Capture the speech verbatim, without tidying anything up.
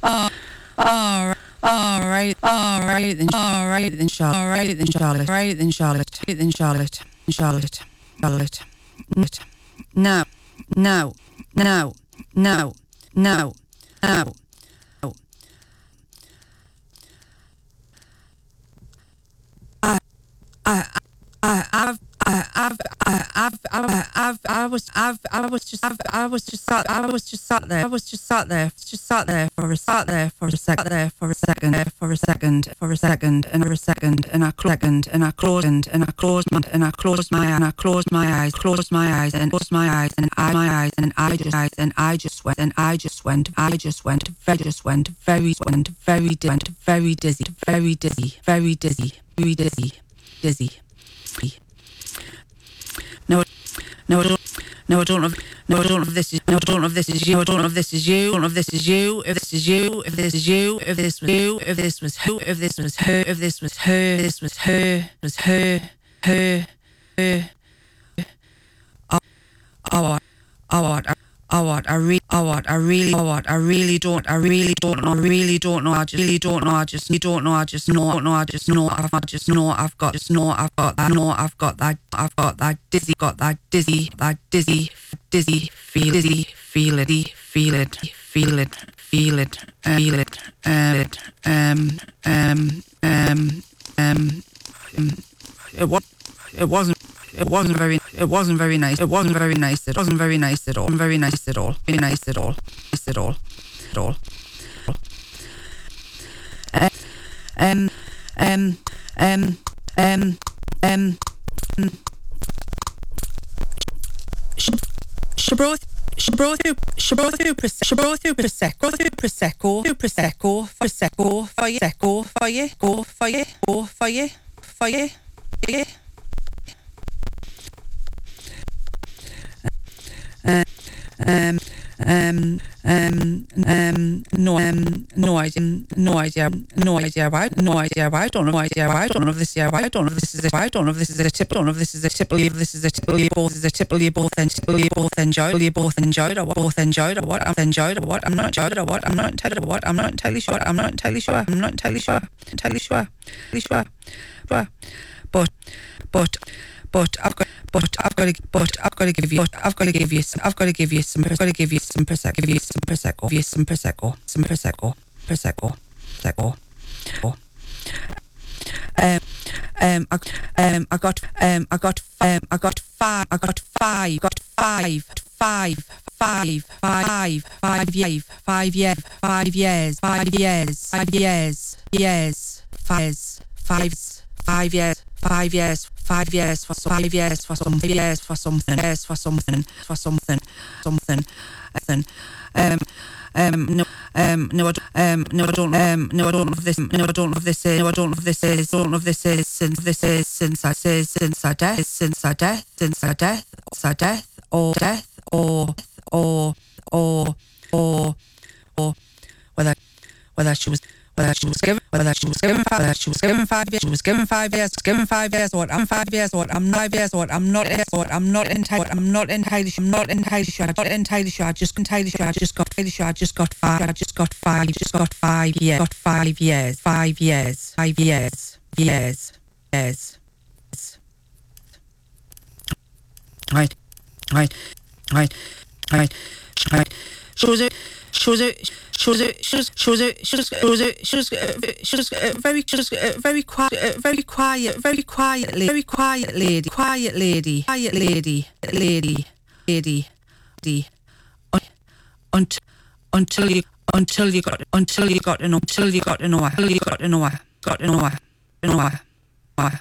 Oh, all right, all right, all right, then, all right, then, Charlotte, all right, then, Charlotte, right, then, Charlotte, then, Charlotte, Charlotte, Charlotte. No, no, no, no, no, no. I, I, I, I've, I, I've, I, I've, I've, I've, I was, I've, I was just, I've, I was just sat, I was just sat there, I was just sat there, just sat there for a, sat there for a second, there for a second, there for a second, for a second, and for a second, and I second, and I closed, and, and I closed, my, and I closed my, and I closed my eyes, closed my eyes, and closed my eyes, and I, my eyes, and I just, eyes, and I just went, and I just went, I just went, very, just went, very, went, very, went, very dizzy, very dizzy, very dizzy, very dizzy, dizzy. No, no, I don't. No, I don't know. If, no, I don't know if this is. No, I don't know if this is you. I don't know if this is you. I don't know if this is you. If this is you. If this is you. If this was you. If this was who. If this was her. If this was her. This was her. Was her. Her. Her. Oh, oh, oh, oh, what? I really, oh, what? I really, oh, what? I really don't. I really don't know. I really don't know. I just really don't know. I just, you don't know. I just know. I don't know. I just know. I've, I just know. I've got. Just know. I've got that. Know. I've got that. I've got that dizzy. Got that dizzy. That dizzy. Dizzy. Feel dizzy. Feel it. Feel it. Feel it. Feel it. Feel it. it. Um. Um. Um. Um. Um. It was. It wasn't. It wasn't very. It wasn't very nice. It wasn't very nice. It wasn't very nice at all. Very nice at all. Very nice at all. Nice at all. At all. Uh, um. Um. Um. Um. Um. Shabroth. Shabroth. Shabroth. Shabroth. Prosecco. Prosecco. Prosecco. Prosecco. Fire. Prosecco. Fire. Go. Fire. Go. Fire. Fire. Fire. Uh, um, um, um, um, no, um, no idea, no idea, no idea why, no idea why, I don't know, no idea why, I don't know if this is why, I don't know if this is a, I don't know if this is a tip, I don't know if this is a tipple, if this is a tipple, you both is a tipple, you both and tipple, you both enjoyed, you both enjoyed, or what, both enjoyed, or what, I'm enjoyed, or what, I'm not enjoyed, or what, I'm not entirely, what, I'm not entirely sure, I'm not entirely sure, I'm not entirely sure, entirely sure, entirely sure, but, but, but. But I've got, but I've got to, but I've got to give you, but I've got to give you some, I've got to give you some, I've got to give you some prosecco, give you some prosecco, give you some prosecco, some prosecco, prosecco, prosecco. Um, um, I, um, I got, um, I got, um, I got five, I got five, got five, five, five, five, five years, five years, five years, five years, five years, years, five, five, five years, five years. Five years for five years for something, years for something, years for something, for something, something, something. Um, um, no, um, no, I don't, um, no, I don't, um, no, I don't know if this, no, I don't know if this is, no, I don't know if this is, don't know if this is, since this is, since I say, since I death, since I death, since I death, since I death, or death, or, or, or, or, or, whether, whether she was. Whether she was given, whether she was given, whether she was given five years, she was given five years, given five years, or I'm five years, or I'm five years, or I'm not, or I'm not entirely, I'm not entirely sure, I'm not entirely sure, I'm not entirely sure, I just entirely sure, I just got, entirely sure, I just got five, I just got five, just got five years, got five years, five years, five years, years, years. Right, right, right, right, right. She was a, she was a. She was a, she was, she was a, she was, she was a, she was, she was very, she was very quiet, very quiet, very quiet, very quiet lady, quiet lady, quiet lady, lady, lady, lady, until, until you, until you got, until you got to know, until you got to know her, until you got to know her, got to know her, know her.